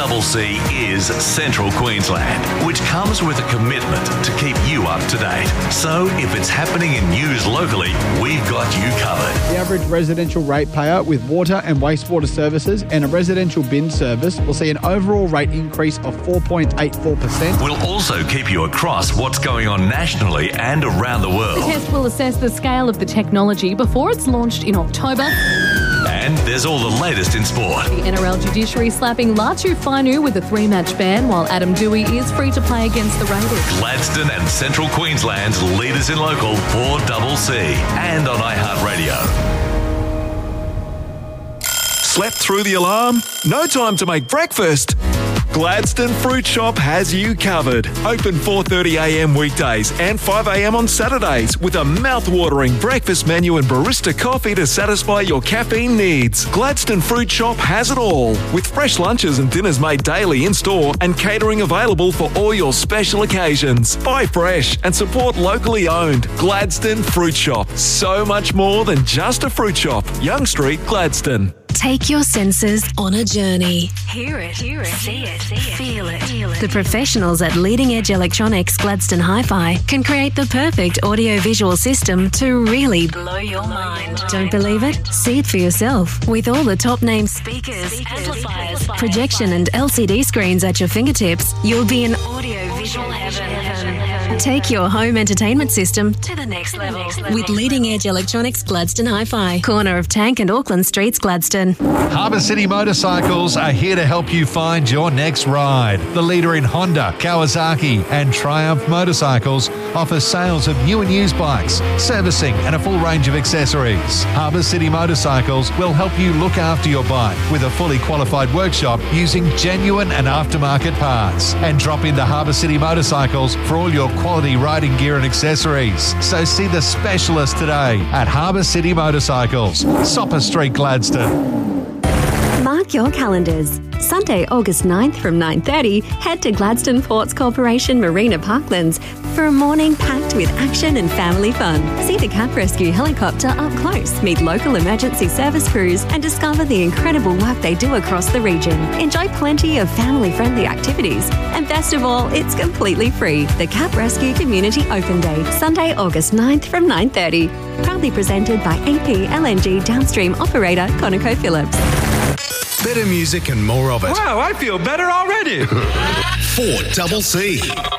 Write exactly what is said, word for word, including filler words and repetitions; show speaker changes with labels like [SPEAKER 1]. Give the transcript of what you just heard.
[SPEAKER 1] C C is Central Queensland, which comes with a commitment to keep you up to date. So if it's happening in news locally, we've got you covered.
[SPEAKER 2] The average residential ratepayer with water and wastewater services and a residential bin service will see an overall rate increase of four point eight four percent.
[SPEAKER 1] We'll also keep you across what's going on nationally and around the world.
[SPEAKER 3] The test will assess the scale of the technology before it's launched in October.
[SPEAKER 1] And there's all the latest in sport.
[SPEAKER 3] The N R L judiciary slapping Latu Fainu with a three-match ban, while Adam Dewey is free to play against the Raiders.
[SPEAKER 1] Gladstone and Central Queensland's leaders in local four C C and on iHeartRadio.
[SPEAKER 4] Slept through the alarm? No time to make breakfast? Gladstone Fruit Shop has you covered. Open four thirty a m weekdays and five a m on Saturdays with a mouth-watering breakfast menu and barista coffee to satisfy your caffeine needs. Gladstone Fruit Shop has it all, with fresh lunches and dinners made daily in-store and catering available for all your special occasions. Buy fresh and support locally owned. Gladstone Fruit Shop. So much more than just a fruit shop. Young Street, Gladstone.
[SPEAKER 5] Take your senses on a journey. Hear it, Hear it, see it, see it, feel it. Feel it. The professionals at Leading Edge Electronics Gladstone Hi-Fi can create the perfect audio-visual system to really blow your mind. Don't believe it? See it for yourself. With all the top-name speakers, speakers amplifiers, projection and L C D screens at your fingertips, you'll be in audio-visual heaven. Take your home entertainment system to the next level with Leading Edge Electronics Gladstone Hi-Fi, corner of Tank and Auckland Streets, Gladstone.
[SPEAKER 6] Harbour City Motorcycles are here to help you find your next ride. The leader in Honda, Kawasaki and Triumph motorcycles offers sales of new and used bikes, servicing and a full range of accessories. Harbour City Motorcycles will help you look after your bike with a fully qualified workshop using genuine and aftermarket parts. And drop into Harbour City Motorcycles for all your quality riding gear and accessories. So see the specialist today at Harbour City Motorcycles, Sopper Street, Gladstone.
[SPEAKER 7] Mark your calendars. Sunday, August ninth from nine thirty, head to Gladstone Ports Corporation Marina Parklands for a morning packed with action and family fun. See the Cap Rescue helicopter up close, meet local emergency service crews and discover the incredible work they do across the region. Enjoy plenty of family-friendly activities. And best of all, it's completely free. The Cap Rescue Community Open Day, Sunday, August ninth from nine thirty. Proudly presented by A P L N G downstream operator ConocoPhillips.
[SPEAKER 8] Better music and more of it.
[SPEAKER 9] Wow, I feel better already.
[SPEAKER 8] four C C.